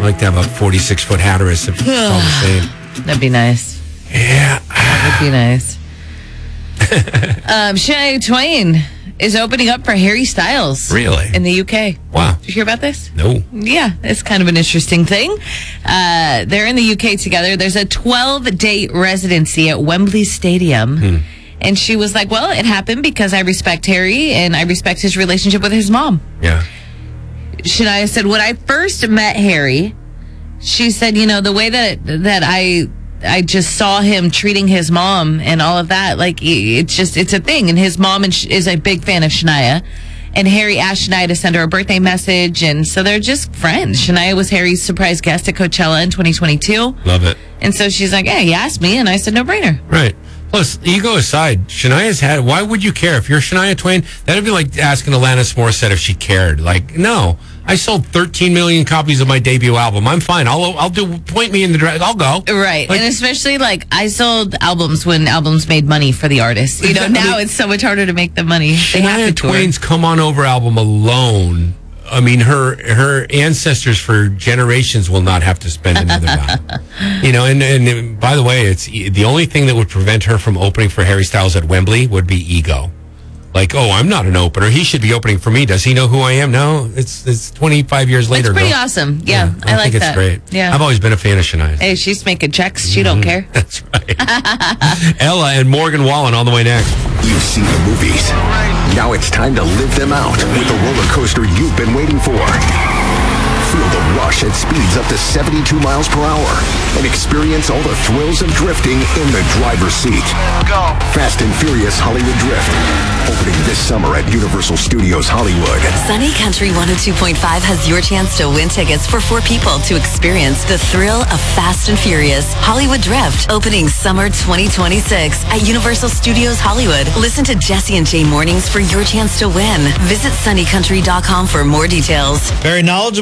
like to have a 46-foot Hatteras if it's all the same. That'd be nice. Yeah. That would be nice. Shania Twain is opening up for Harry Styles. Really? In the UK. Wow. Did you hear about this? No. Yeah, it's kind of an interesting thing. They're in the UK together. There's a 12-day residency at Wembley Stadium. And she was like, well, it happened because I respect Harry and I respect his relationship with his mom. Yeah. Shania said, when I first met Harry, she said, the way that I just saw him treating his mom and all of that, like, it's a thing. And his mom is a big fan of Shania. And Harry asked Shania to send her a birthday message. And so they're just friends. Shania was Harry's surprise guest at Coachella in 2022. Love it. And so she's like, yeah, he asked me. And I said, no brainer. Right. Plus, ego aside, Shania's had... Why would you care? If you're Shania Twain, that would be like asking Alanis Morissette if she cared. Like, no. I sold 13 million copies of my debut album. I'm fine. I'll do... Point me in the direction. I'll go. Right. Like, and especially, like, I sold albums when albums made money for the artist. Now it's so much harder to make the money. Shania Twain's Come On Over album alone... I mean, her ancestors for generations will not have to spend another dime. And by the way, it's the only thing that would prevent her from opening for Harry Styles at Wembley would be ego. Like, oh, I'm not an opener. He should be opening for me. Does he know who I am? No, it's 25 years later. It's pretty awesome. Yeah, I like think that. It's great. Yeah, I've always been a fan of Shania. Hey, she's making checks. She don't care. That's right. Ella and Morgan Wallen on the way next. You've seen the movies. Now it's time to live them out with the roller coaster you've been waiting for. Feel the rush at speeds up to 72 miles per hour and experience all the thrills of drifting in the driver's seat. Go. Fast and Furious Hollywood Drift. Opening this summer at Universal Studios Hollywood. Sunny Country 102.5 has your chance to win tickets for 4 people to experience the thrill of Fast and Furious Hollywood Drift. Opening summer 2026 at Universal Studios Hollywood. Listen to Jesse and Jay Mornings for your chance to win. Visit sunnycountry.com for more details. Very knowledgeable.